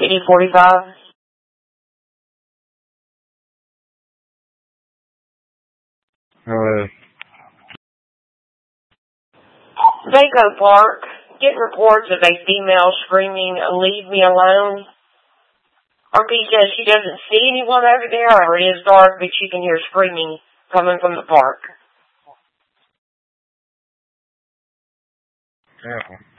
8045. Hello. Vaco Park. Get reports of a female screaming, "Leave me alone." RP says she doesn't see anyone over there, or it is dark, but she can hear screaming coming from the park. Yeah.